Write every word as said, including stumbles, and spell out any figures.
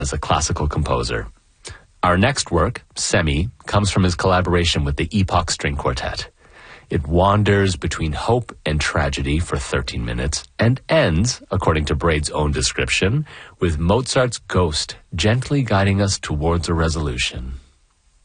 as a classical composer. Our next work, Semi, comes from his collaboration with the Epoch String Quartet. It wanders between hope and tragedy for thirteen minutes and ends, according to Braid's own description, with Mozart's ghost gently guiding us towards a resolution.